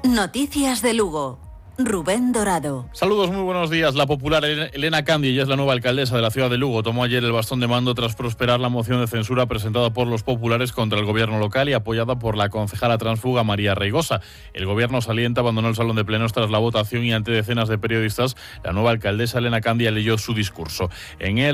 Noticias de Lugo. Rubén Dorado. Saludos, muy buenos días. La popular Elena Candi, ella es la nueva alcaldesa de la ciudad de Lugo. Tomó ayer el bastón de mando tras prosperar la moción de censura presentada por los populares contra el gobierno local y apoyada por la concejala transfuga María Reigosa. El gobierno saliente abandonó el salón de plenos tras la votación y ante decenas de periodistas, la nueva alcaldesa Elena Candi leyó su discurso. En él